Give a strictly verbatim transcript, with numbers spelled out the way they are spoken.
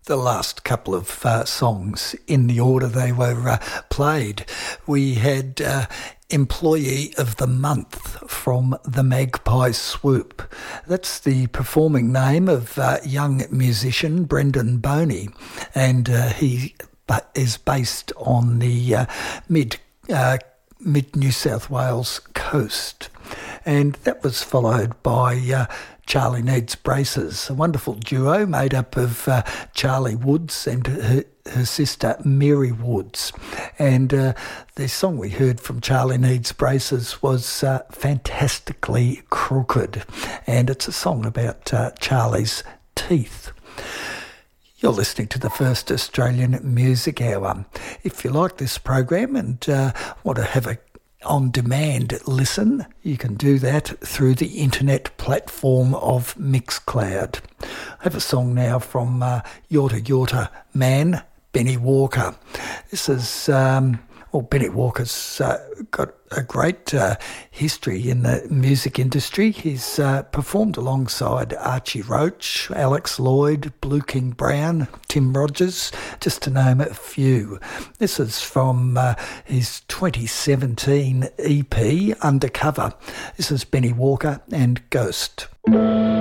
the last couple of uh, songs in the order they were uh, played. We had uh, Employee of the Month from the Magpie Swoop. That's the performing name of uh, young musician Brendan Boney, and uh, he is based on the uh, mid uh, mid New South Wales coast. And that was followed by uh, Charlie Needs Braces, a wonderful duo made up of uh, Charlie Woods and her, her sister Mary Woods. And uh, the song we heard from Charlie Needs Braces was uh, Fantastically Crooked, and it's a song about uh, Charlie's teeth. You're listening to the First Australian Music Hour. If you like this program and uh, want to have a on-demand listen, you can do that through the internet platform of Mixcloud. I have a song now from uh, Yorta Yorta Man, Benny Walker. This is, um, well, Benny Walker's uh, got a great uh, history in the music industry. He's uh, performed alongside Archie Roach, Alex Lloyd, Blue King Brown, Tim Rogers, just to name a few. This is from uh, his twenty seventeen E P, Undercover. This is Benny Walker and Ghost.